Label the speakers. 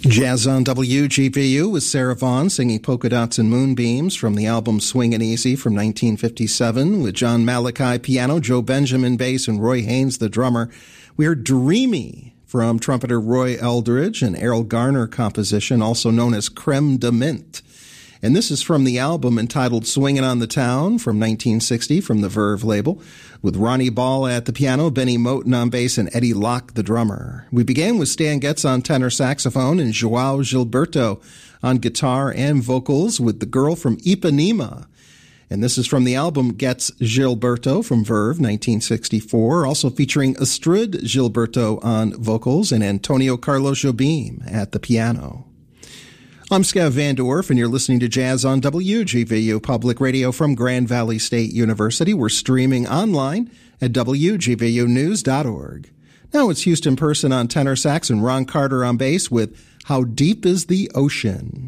Speaker 1: Jazz on WGVU with Sarah Vaughan singing Polka Dots and Moonbeams from the album Swingin' Easy from 1957 with John Malachi piano, Joe Benjamin bass, and Roy Haynes the drummer. We heard Dreamy from trumpeter Roy Eldridge, an Errol Garner composition also known as Creme de Mint. And this is from the album entitled Swingin' on the Town from 1960 from the Verve label, with Ronnie Ball at the piano, Benny Moten on bass, and Eddie Locke the drummer. We began with Stan Getz on tenor saxophone and Joao Gilberto on guitar and vocals with The Girl from Ipanema. And this is from the album Getz Gilberto from Verve, 1964, also featuring Astrid Gilberto on vocals and Antonio Carlos Jobim at the piano. I'm Skev Van Dorf, and you're listening to Jazz on WGVU Public Radio from Grand Valley State University. We're streaming online at WGVUnews.org. Now it's Houston Person on tenor sax and Ron Carter on bass with How Deep is the Ocean?